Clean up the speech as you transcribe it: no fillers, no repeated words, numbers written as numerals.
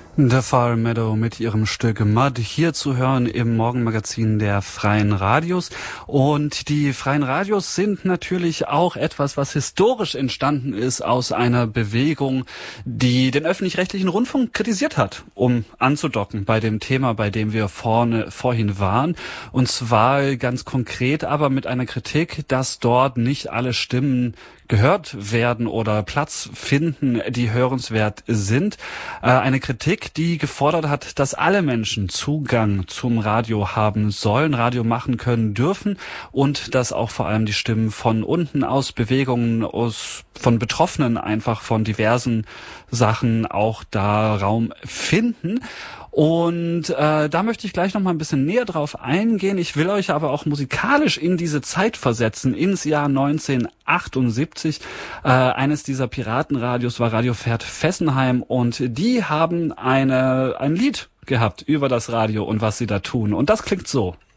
The Far Meadow mit ihrem Stück Mud, hier zu hören im Morgenmagazin der Freien Radios. Und die Freien Radios sind natürlich auch etwas, was historisch entstanden ist aus einer Bewegung, die den öffentlich-rechtlichen Rundfunk kritisiert hat, um anzudocken bei dem Thema, bei dem wir vorhin waren. Und zwar ganz konkret aber mit einer Kritik, dass dort nicht alle Stimmen gehört werden oder Platz finden, die hörenswert sind. Eine Kritik, die gefordert hat, dass alle Menschen Zugang zum Radio haben sollen, Radio machen können dürfen und dass auch vor allem die Stimmen von unten aus Bewegungen, von Betroffenen einfach von diversen Sachen auch da Raum finden. Und da möchte ich gleich noch mal ein bisschen näher drauf eingehen. Ich will euch aber auch musikalisch in diese Zeit versetzen, ins Jahr 1978. Eines dieser Piratenradios war Radio Pferd Fessenheim und die haben ein Lied gehabt über das Radio und was sie da tun. Und das klingt so.